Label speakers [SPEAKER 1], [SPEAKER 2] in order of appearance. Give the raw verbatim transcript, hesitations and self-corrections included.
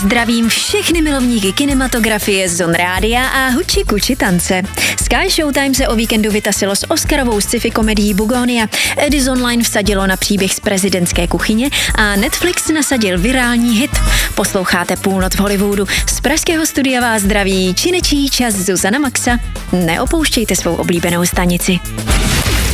[SPEAKER 1] Zdravím všechny milovníky kinematografie, Zone Rádia a huči kuči tance. Sky Showtime se o víkendu vytasilo s Oscarovou sci-fi komedií Bugonia. Edison Online vsadilo na příběh z prezidentské kuchyně a Netflix nasadil virální hit. Posloucháte Půlnoc v Hollywoodu. Z pražského studia vás zdraví činečí čas Zuzana Maxa. Neopouštějte svou oblíbenou stanici.